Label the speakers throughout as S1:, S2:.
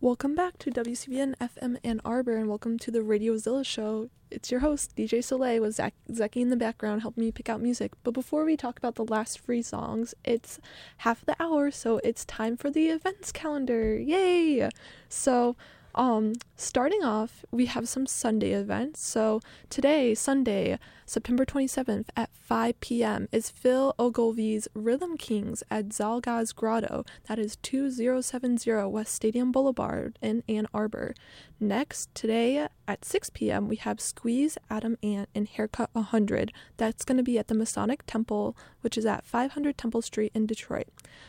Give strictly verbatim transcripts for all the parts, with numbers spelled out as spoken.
S1: Welcome back to W C B N F M Ann Arbor, and welcome to the Radiozilla show. It's your host, D J Soleil, with Zach- Zeki in the background helping me pick out music. But before we talk about the last free songs, it's half of the hour, so it's time for the events calendar. Yay! So, um, starting off, we have some Sunday events. So today, Sunday, September twenty-seventh at five p.m. is Phil Ogilvy's Rhythm Kings at Zalgaz Grotto. That is two thousand seventy West Stadium Boulevard in Ann Arbor. Next, today at six p.m. we have Squeeze, Adam Ant, and Haircut one hundred. That's going to be at the Masonic Temple, which is at five hundred Temple Street in Detroit.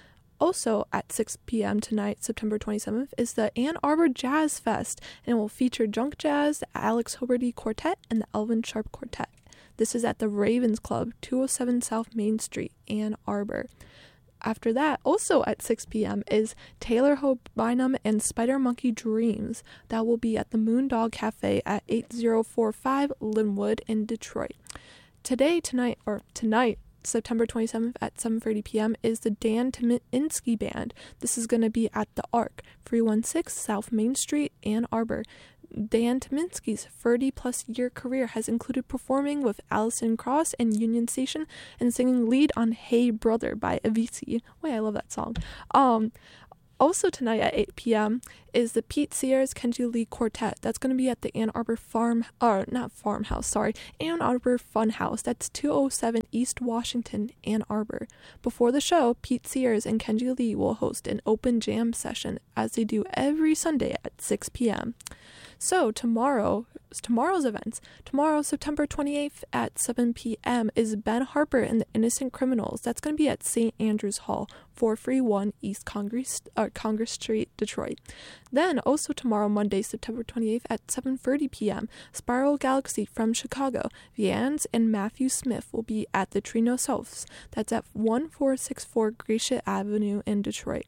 S1: Also at six p.m. tonight, September twenty-seventh, is the Ann Arbor Jazz Fest, and it will feature Junk Jazz, the Alex Hoberty Quartet, and the Elvin Sharp Quartet. This is at the Ravens Club, two oh seven South Main Street, Ann Arbor. After that, also at six p.m., is Taylor Hope Bynum and Spider Monkey Dreams. That will be at the Moondog Cafe at eighty forty-five Linwood in Detroit. Today, tonight, or tonight, September twenty-seventh at seven thirty p.m. is the Dan Tyminski Band. This is going to be at the Arc, three one six South Main Street, Ann Arbor. Dan Tyminski's thirty-plus year career has included performing with Alison Krauss and Union Station and singing lead on Hey Brother by Avicii. Wait, I love that song. Um... Also tonight at eight p.m. is the Pete Sears Kenji Lee Quartet. That's going to be at the Ann Arbor Farm, or not Farmhouse, sorry, Ann Arbor Funhouse. That's two oh seven East Washington, Ann Arbor. Before the show, Pete Sears and Kenji Lee will host an open jam session, as they do every Sunday at six p.m. So tomorrow, tomorrow's events. Tomorrow, September twenty-eighth at seven p.m. is Ben Harper and the Innocent Criminals. That's going to be at Saint Andrews Hall, four thirty-one East Congress, uh, Congress Street, Detroit. Then, also tomorrow, Monday, September twenty-eighth at seven thirty p.m., Spiral Galaxy from Chicago, Vians and Matthew Smith will be at the Trino Souths. That's at fourteen sixty-four Gracia Avenue in Detroit.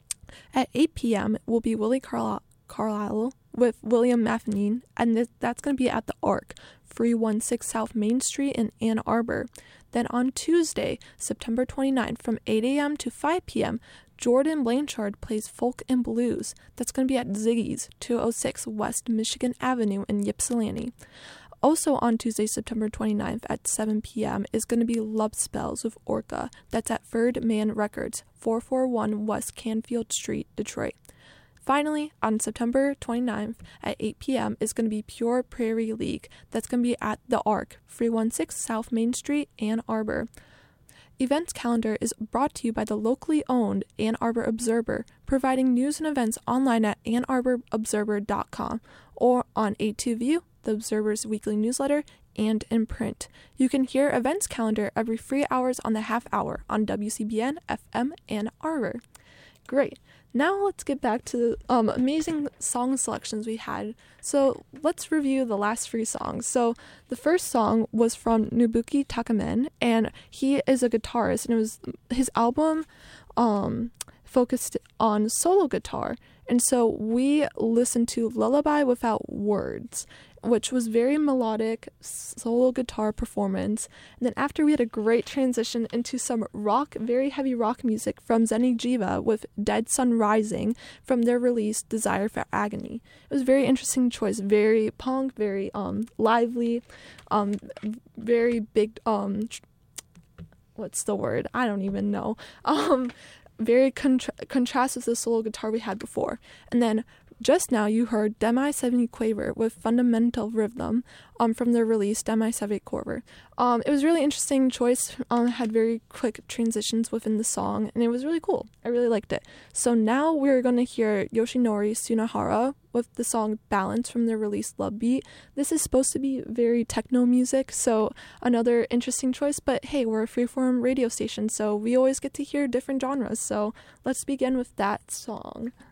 S1: At eight p.m. will be Willie Carlisle. Carlisle with William Matheny, and th- that's going to be at the Arc, three one six South Main Street in Ann Arbor. Then on Tuesday, September twenty-ninth, from eight a.m. to five p.m., Jordan Blanchard plays folk and blues. That's going to be at Ziggy's, two oh six West Michigan Avenue in Ypsilanti. Also on Tuesday, September twenty-ninth at seven p.m. is going to be Love Spells with Orca. That's at Third Man Records, four forty-one West Canfield Street, Detroit. Finally, on September twenty-ninth at eight p.m. is going to be Pure Prairie League. That's going to be at the Arc, three one six South Main Street, Ann Arbor. Events calendar is brought to you by the locally owned Ann Arbor Observer, providing news and events online at ann arbor observer dot com or on A two View, the Observer's weekly newsletter, and in print. You can hear events calendar every three hours on the half hour on W C B N F M Ann Arbor. Great. Now let's get back to the um, amazing song selections we had. So let's review the last three songs. So the first song was from Nobuki Takamen, and he is a guitarist, and it was his album um, focused on solo guitar. And so we listened to Lullaby Without Words, which was very melodic solo guitar performance. And then after, we had a great transition into some rock, very heavy rock music from Zeni Jiva with Dead Sun Rising from their release Desire for Agony. It was a very interesting choice, very punk, very um lively, um very big um what's the word? I don't even know. Um very contra- contrast with the solo guitar we had before. And then just now you heard Demi seventy Quaver with Fundamental Rhythm um, from their release Demi seventy Quaver. Um, it was a really interesting choice. Um, it had very quick transitions within the song, and it was really cool. I really liked it. So now we're going to hear Yoshinori Tsunehara with the song Balance from their release Love Beat. This is supposed to be very techno music, so another interesting choice, but hey, we're a freeform radio station, so we always get to hear different genres, so let's begin with that song.